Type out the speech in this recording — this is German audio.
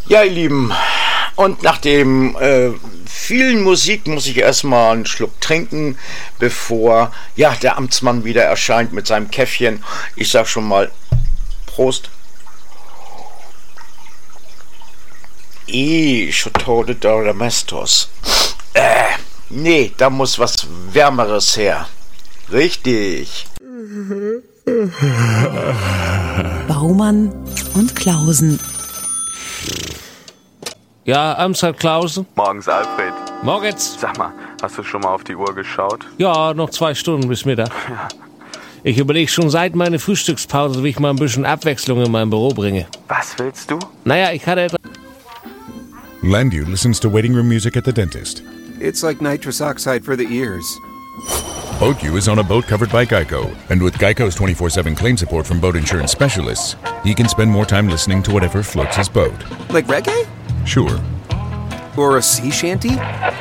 Ja, ihr Lieben, und nach dem vielen Musik muss ich erstmal einen Schluck trinken, bevor der Amtsmann wieder erscheint mit seinem Käffchen. Ich sag schon mal Prost. Chateau de Domestos. Nee, da muss was Wärmeres her. Richtig. Baumann und Klausen. Ja, Amtsrat Klausen. Morgens, Alfred. Morgens. Sag mal, hast du schon mal auf die Uhr geschaut? Ja, noch 2 Stunden bis Mittag. Ja. Ich überlege schon seit meiner Frühstückspause, wie ich mal ein bisschen Abwechslung in mein Büro bringe. Was willst du? Naja, ich hatte etwas... Landu listens to waiting room music at the dentist. It's like nitrous oxide for the ears. Boat U is on a boat covered by Geico. And with Geico's 24/7 claim support from boat insurance specialists, he can spend more time listening to whatever floats his boat. Like reggae? Sure. Or a sea shanty?